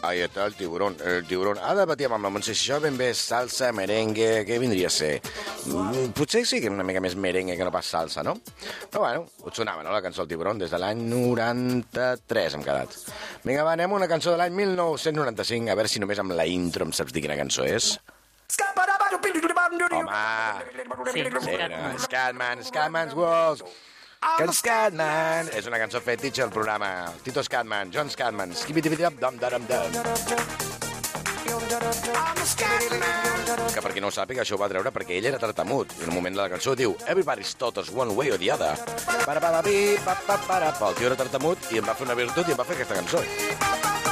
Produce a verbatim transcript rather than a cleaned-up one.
Ahí està el tiburón, el tiburón. Ara debatíem amb la Montse si això ben bé és salsa, merengue, què vindria a ser? Mm, potser sí que una mica més merengue que no pas salsa, no? Però bueno, us sonava, no?, la cançó El tiburón, des de l'any noranta-tres hem quedat. Vinga, va, anem a una cançó de l'any mil nou-cents noranta-cinc, a veure si només amb la intro em saps dir quina cançó és. Home! Sí, Scatman. Scatman, Scatman's Walls. Que Scatman és una cançó fetitxe al programa. Tito Scatman, John Scatman, skibidi-bidi-dam, dam-dam-dam. Que per qui no ho sàpiga, això ho va treure perquè ell era tartamut. I en un moment de la cançó diu Everybody's taught us one way or the other. Para, para, pi, pa, pa, para, pa. El tio era tartamut i em va fer una virtut i em va fer aquesta cançó.